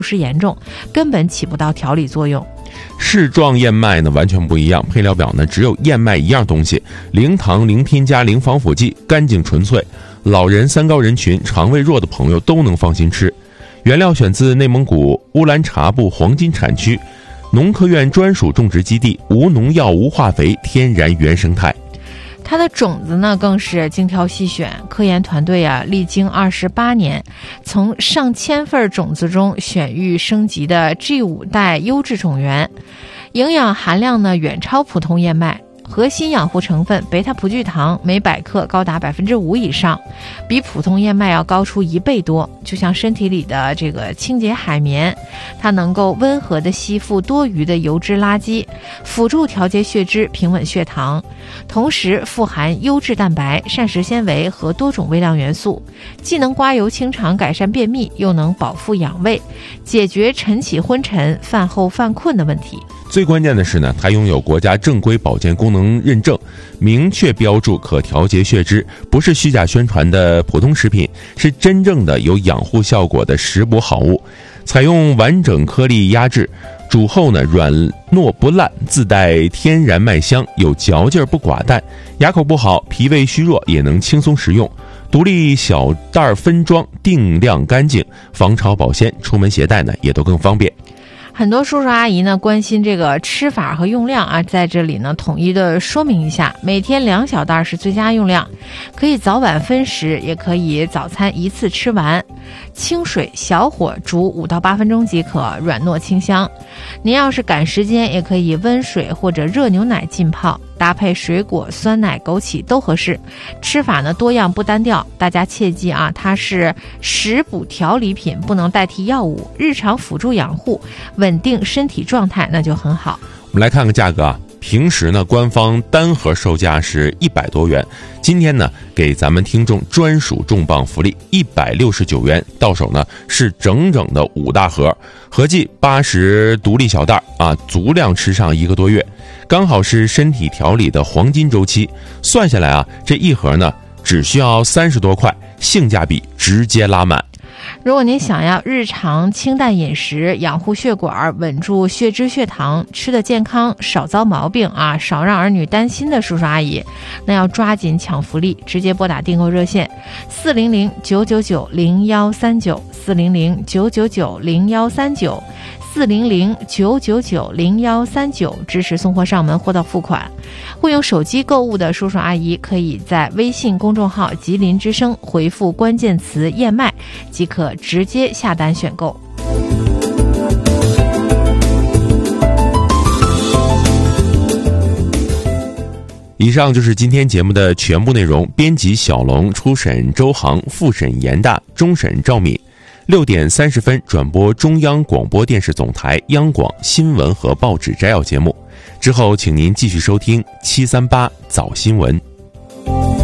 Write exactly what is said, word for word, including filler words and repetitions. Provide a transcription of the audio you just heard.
失严重，根本起不到调理作用。 世状燕麦呢完全不一样，配料表呢只有燕麦一样东西，零糖、零添加、零防腐剂，干净纯粹。老人、三高人群、肠胃弱的朋友都能放心吃。原料选自内蒙古乌兰察布黄金产区，农科院专属种植基地，无农药、无化肥，天然原生态。 它的种子呢更是精挑细选，科研团队啊历经二十八年，从上千份种子中选育升级的 G 五 代优质种源，营养含量呢远超普通燕麦。核心养护成分贝塔葡聚糖每百克高达百分之五以上，比普通燕麦要高出一倍多。就像身体里的这个清洁海绵，它能够温和地吸附多余的油脂垃圾，辅助调节血脂、平稳血糖。同时富含优质蛋白、膳食纤维和多种微量元素，既能刮油清肠、改善便秘，又能饱腹养胃，解决晨起昏沉、饭后犯困的问题。 最关键的是呢，它拥有国家正规保健功能认证，明确标注可调节血脂，不是虚假宣传的普通食品，是真正的有养护效果的食补好物。采用完整颗粒压制，煮后呢软糯不烂，自带天然麦香，有嚼劲不寡淡。牙口不好、脾胃虚弱也能轻松食用。独立小袋分装，定量干净，防潮保鲜，出门携带呢也都更方便。 很多叔叔阿姨呢关心这个吃法和用量啊，在这里呢统一的说明一下，每天两小袋是最佳用量，可以早晚分食，也可以早餐一次吃完。清水小火煮五到八分钟即可，软糯清香。您要是赶时间，也可以温水或者热牛奶浸泡，搭配水果、酸奶、枸杞都合适。吃法呢多样不单调，大家切记啊，它是食补调理品，不能代替药物，日常辅助养护，稳定身体状态那就很好。 我们来看看价格啊，平时呢官方单盒售价是一百多元，今天呢给咱们听众专属重磅福利一百六十九元，到手呢是整整的五大盒，合计八十独立小袋啊，足量吃上一个多月，刚好是身体调理的黄金周期。算下来啊，这一盒呢只需要三十多块，性价比直接拉满。 如果您想要日常清淡饮食，养护血管，稳住血脂血糖，吃得健康，少遭毛病啊，少让儿女担心的叔叔阿姨，那要抓紧抢福利，直接拨打订购热线四零零九九九零幺三九四零零九九九零幺三九四零零九九九零幺三九，支持送货上门，货到付款。会用手机购物的叔叔阿姨，可以在微信公众号吉林之声回复关键词燕麦，即可直接下单选购。 以上就是今天节目的全部内容，编辑小龙，初审周航，复审严大，终审赵敏。六点三十分转播中央广播电视总台央广新闻和报纸摘要节目，之后请您继续收听七三八早新闻。